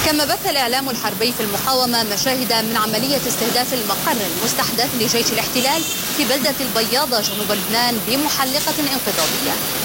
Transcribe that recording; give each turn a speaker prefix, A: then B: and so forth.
A: كما بث الإعلام الحربي في المقاومة مشاهد من عملية استهداف المقر المستحدث لجيش الاحتلال في بلدة البياضة جنوب لبنان بمحلقة انقضاضية.